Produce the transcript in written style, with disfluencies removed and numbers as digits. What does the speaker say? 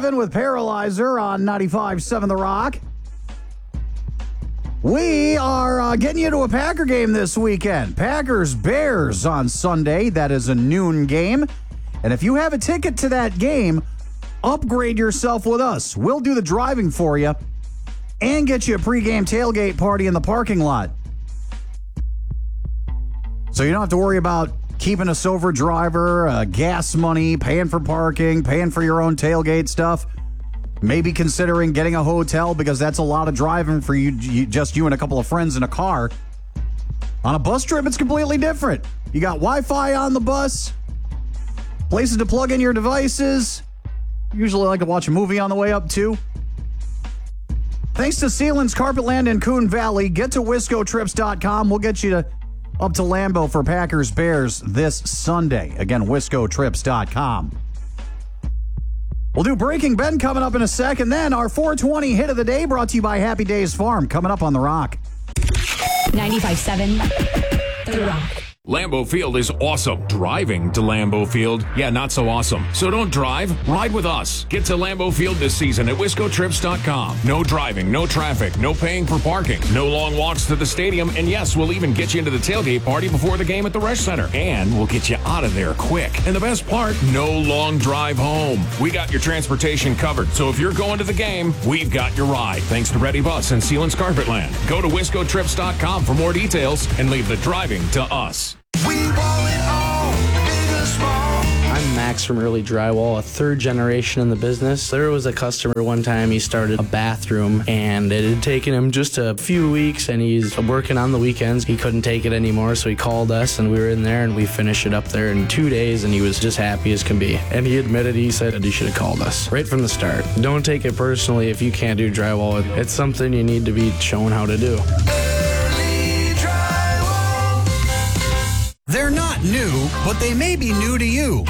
7 with Paralyzer on 95.7 The Rock. We are getting you to a Packer game this weekend. Packers-Bears on Sunday. That is a noon game. And if you have a ticket to that game, upgrade yourself with us. We'll do the driving for you and get you a pregame tailgate party in the parking lot. So you don't have to worry about keeping a sober driver, gas money, paying for parking, paying for your own tailgate stuff. Maybe considering getting a hotel because that's a lot of driving for you, just you and a couple of friends in a car. On a bus trip, it's completely different. You got Wi-Fi on the bus, places to plug in your devices. Usually like to watch a movie on the way up, too. Thanks to Sealands Carpetland and Coon Valley. Get to WiscoTrips.com. We'll get you up to Lambeau for Packers-Bears this Sunday. Again, WiscoTrips.com. We'll do Breaking Ben coming up in a second. Then our 420 hit of the day brought to you by Happy Days Farm coming up on The Rock. 95.7 The Rock. Lambeau Field is awesome. Driving to Lambeau Field, yeah, not so awesome. So don't drive, ride with us. Get to Lambeau Field this season at WiscoTrips.com. No driving, no traffic, no paying for parking, no long walks to the stadium, and yes, we'll even get you into the tailgate party before the game at the Resch Center. And we'll get you out of there quick. And the best part, no long drive home. We got your transportation covered, so if you're going to the game, we've got your ride. Thanks to Ready Bus and Sealands Carpetland. Go to WiscoTrips.com for more details and leave the driving to us. We want it all, big and small. I'm Max from Early Drywall, a third generation in the business. There was a customer one time, he started a bathroom and it had taken him just a few weeks and he's working on the weekends. He couldn't take it anymore, so he called us and we were in there and we finished it up there in 2 days and he was just happy as can be. And he admitted, he said he should have called us right from the start. Don't take it personally if you can't do drywall. It's something you need to be shown how to do. They're not new, but they may be new to you.